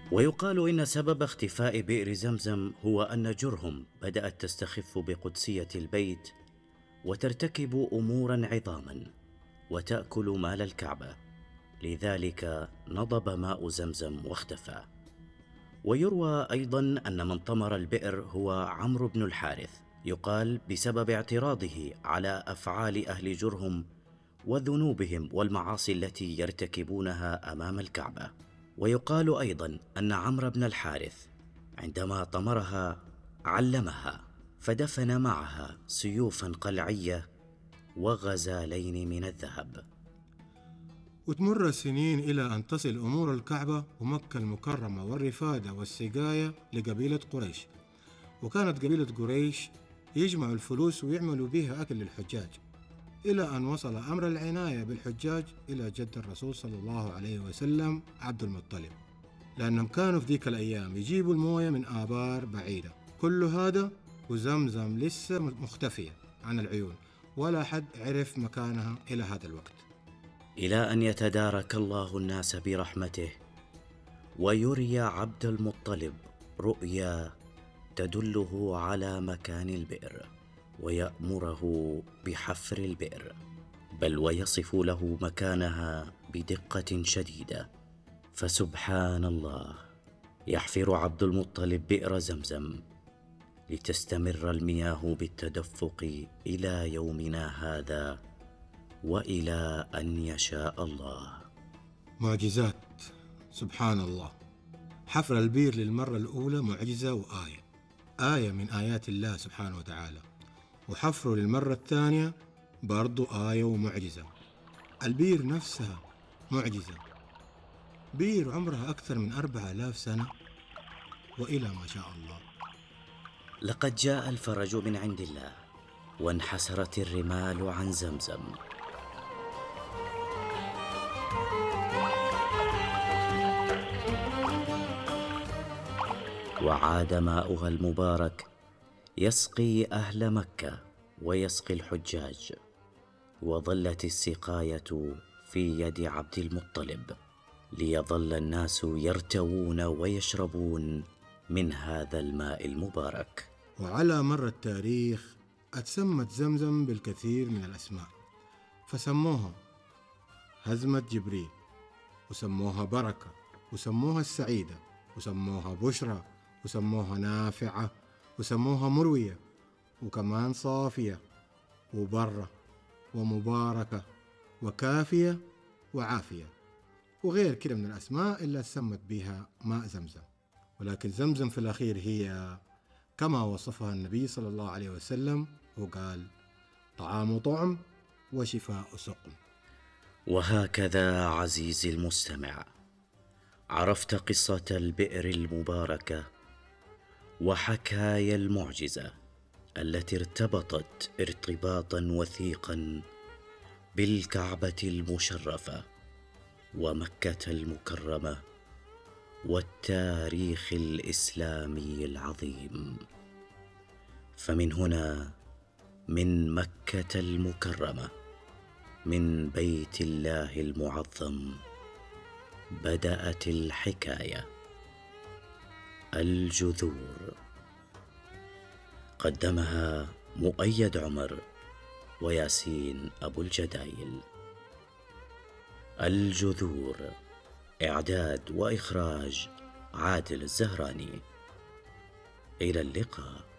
ويقال إن سبب اختفاء بئر زمزم هو أن جرهم بدأت تستخف بقدسية البيت وترتكب أمورا عظاما وتأكل مال الكعبة، لذلك نضب ماء زمزم واختفى. ويروى أيضا أن من طمر البئر هو عمرو بن الحارث، يقال بسبب اعتراضه على أفعال أهل جرهم وذنوبهم والمعاصي التي يرتكبونها أمام الكعبة. ويقال أيضا أن عمرو بن الحارث عندما طمرها علمها، فدفن معها سيوفا قلعية وغزالين من الذهب. وتمر السنين إلى أن تصل أمور الكعبة ومكة المكرمة والرفادة والسقاية لقبيلة قريش. وكانت قبيلة قريش يجمعوا الفلوس ويعملوا بها أكل للحجاج، إلى أن وصل أمر العناية بالحجاج إلى جد الرسول صلى الله عليه وسلم عبد المطلب، لأنهم كانوا في ذيك الأيام يجيبوا الموية من آبار بعيدة. كل هذا وزمزم لسه مختفية عن العيون، ولا حد عرف مكانها إلى هذا الوقت، إلى أن يتدارك الله الناس برحمته ويري عبد المطلب رؤيا تدله على مكان البئر، ويأمره بحفر البئر، بل ويصف له مكانها بدقة شديدة. فسبحان الله، يحفر عبد المطلب بئر زمزم لتستمر المياه بالتدفق إلى يومنا هذا وإلى أن يشاء الله. معجزات. سبحان الله، حفر البير للمرة الأولى معجزة وآية، آية من آيات الله سبحانه وتعالى، وحفره للمرة الثانية برضو آية ومعجزة. البير نفسها معجزة، بير عمرها أكثر من 4000 سنة وإلى ما شاء الله. لقد جاء الفرج من عند الله وانحسرت الرمال عن زمزم. وعاد ماؤها المبارك يسقي أهل مكة ويسقي الحجاج، وظلت السقاية في يد عبد المطلب، ليظل الناس يرتوون ويشربون من هذا الماء المبارك. وعلى مر التاريخ اتسمت زمزم بالكثير من الأسماء، فسموها هزمة جبريل، وسموها بركة، وسموها السعيدة، وسموها بشرى، وسموها نافعة، وسموها مروية، وكمان صافية، وبرة، ومباركة، وكافية، وعافية، وغير كده من الأسماء اللي سمت بها ماء زمزم. ولكن زمزم في الأخير هي كما وصفها النبي صلى الله عليه وسلم، وقال: طعام طعم وشفاء سقم. وهكذا عزيزي المستمع، عرفت قصة البئر المباركة وحكايا المعجزة التي ارتبطت ارتباطا وثيقا بالكعبة المشرفة ومكة المكرمة والتاريخ الإسلامي العظيم. فمن هنا، من مكة المكرمة، من بيت الله المعظم، بدأت الحكاية. الجذور، قدمها مؤيد عمر وياسين أبو الجدايل. الجذور، إعداد وإخراج عادل الزهراني. إلى اللقاء.